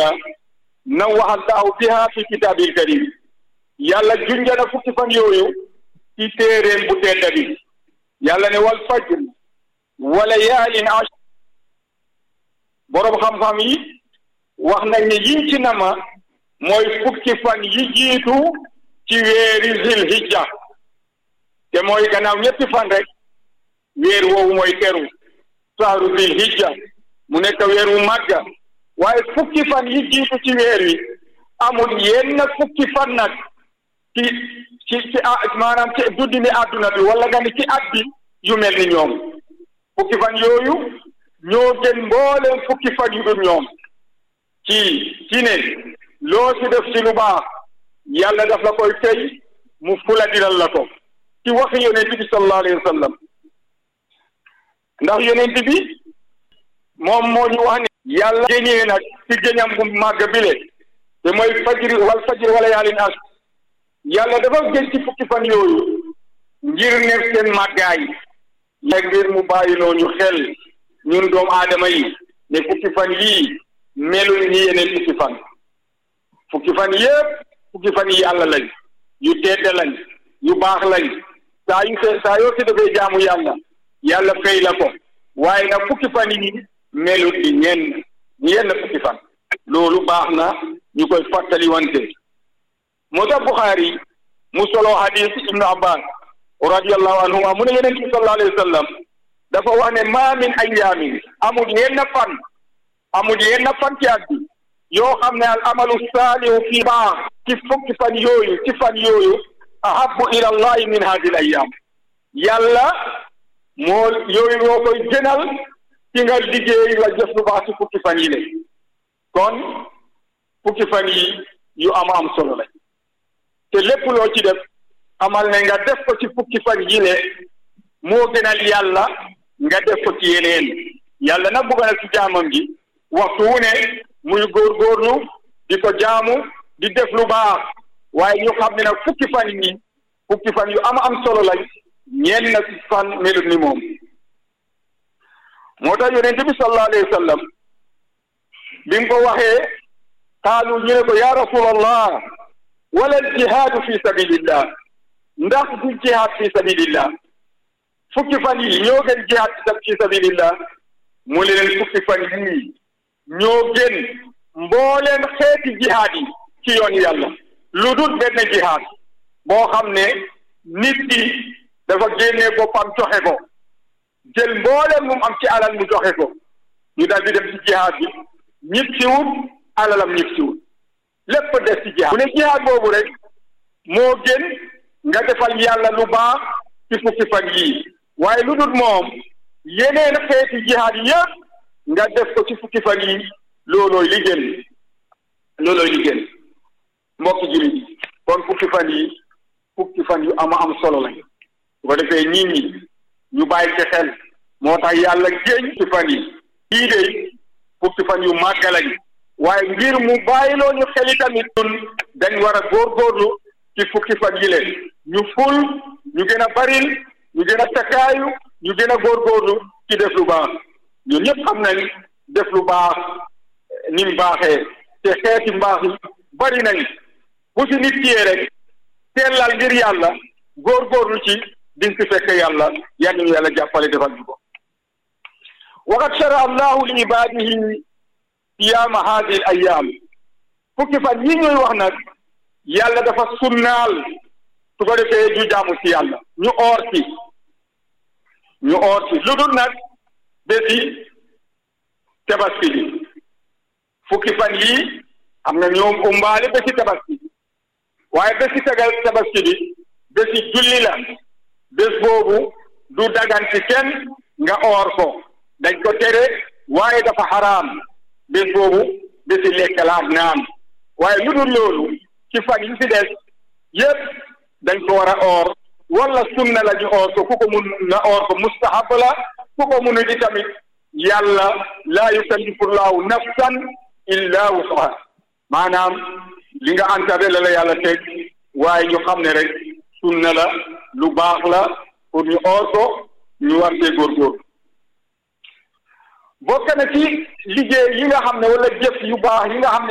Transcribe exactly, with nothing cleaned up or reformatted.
hijja nawwaha Allahu biha fi kitaabil karim yàlla junjana fukki fan yooyu ci téeréem bu tedd bi yàlla ne wal fajr wa layaalin ashr boroom xam-xam yi wax nañ ne yiñ ci nama mooy fukki fan yi jiitu ci weeri zil hijja te mooy gannaaw ñetti fan rek weer woowu mooy teru saaru zil hijja mu nekk weer wu màgga waaye fukki fan yi jiitu ci weer wi amul yenn fukki fan nag ci ci ci maanaam ci duddini àdduna bi wala nga ni ci at bi yu mel ni ñoom fukki fan yooyu ñoo gën mbooleem fukki fan yu dul ñoom ci ci ne loo ci def ci lu baax yàlla daf la koy tey mu fula diral la ko ci waxi yonent bi sallallahu alayhi wa sallam ndax yonent bi moom moo ñu wax ne yàlla génnee nag ci géñam bu màgg bile te mooy fajri wal fajri wala yaalin as yàlla dafa gën ci fukki fan yooyu ngir ne seen màggaay ya ngir mu bàyyiloo ñu xel ñun doomu aadama yi ne fukki fan yii melul ni yeneen fukki fan fukki fan yëpp fukki fan yi yàlla lañ yu tedd lañ yu baax lañ saa yu se saa yoo si dafay jaamu yàlla yàlla fay la ko waaye nag fukki fan yi melut di ñenn yenn fukki fan loolu baax na ñu koy fàttali wante moo tax Buxaari mu solo hadis ibnu Abbas radiyallahu anhuma mu ne yonent bi sallallahu alayhi wa sallam dafa wax ne maa min ayyaamin amul yenn fan amul yenn fan ci at bi yoo xam ne al amalu saalihu fii baax ci fukki fan yooyu ci fan yooyu ahabbu ila allahi min hadhihi al ayyaam yàlla moo yooyu moo koy gënal ci nga liggéey la jëf lu baax ci fukki fan yi le kon fukki fan yi yu am am solo la te lépp loo ci def amal ne nga def ko ci fukki fan yi le moo gënal yàlla nga def ko ci yeneen yàlla nag bëgg na ci jaamam gi waxtu wu ne muy góorgóorlu di ko jaamu di def lu baax waaye ñu xam ne nag fukki fan yi fukki fan yu am am solo lañ ñeen na ci fan melut ni moom moo tax yonent bi sallallahu alayhi wa sallam bi mu ko waxee qaalu ñu ne ko ya rasulallah wala jihaadu fi sabilillah ndax du jihaad fi sabilillah fukki fan yi ñoo gën jihaad fi sabilillah mu leen fukki fan yi ñoo gën mbooleen xeeti jihaad yi ci yoon yàlla lu dul benn jihaad boo xam ne nit ki dafa génnee boppam joxe ko jël mbooleen mu am ci alal mu joxe ko ñu daal di dem ci jihaad bi ñib siwut alalam ñib siwut lépp des ci jihaad bu ne jihaad boobu rek moo gën nga defal yàlla lu baax ci fukki fan yii waaye lu dul moom yeneen xeeti jihaad yëpp nga def ko ci fukki fan yi loolooy li gën loolooy li gën mbokki jullit yi kon fukki fan yi fukki fan yu ama am solo lañ su ko defee nit ñi ñu bàyyi ci xel moo tax yàlla géeñ ci fan yi lii de fukki fan yu màgg lañ waaye ngir mu bàyyiloo ñu xeli tamit ñun dañ war a góorgóorlu ci fukki fan yi leen ñu ful ñu gën a baril ñu gën a takkaayu ñu gën a góorgóorlu ci def lu baax ñun ñëpp xam nañ def lu baax ni mu baaxee te xeeti mbaax yi bari nañ bu si nit kiyee rek teelal ngir yàlla góorgóorlu ci diñ ci fekk yàlla yal nañu yàlla jàppale defal ñu ko waqad shara allahu li ibadihi siyaama hadihi al ayyaam fukki fan yi ñuy wax nag yàlla dafa sunnaal su ko defee ñu jaamu ci yàlla ñu oor ci ñu oor ci lu dul nag bési tabaski bi fukki fan yii am na ñoom umbaale bési tabaski waaye bési tegal tabaski bi bési julli la bés boobu du dagan ci kenn nga oor ko dañ ko tere waaye dafa xaraam bés boobu bési lekk la ak naan waaye lu dul loolu ci fan yi ci des yépp dañ ko war a oor wala sunna la ñu oor ko ku ko mun nga oor ko mustahab la ku ko mun di tamit yàlla laa yukallifu llahu nafsan illa wusaha maanaam li nga antare la la yàlla teg waaye ñu xam ne rek sunna la lu baax la pour ñu oor ko ñu war see góorgóor bokk na ci liggéey yi nga xam ne wala jëf yu baax yi nga xam ne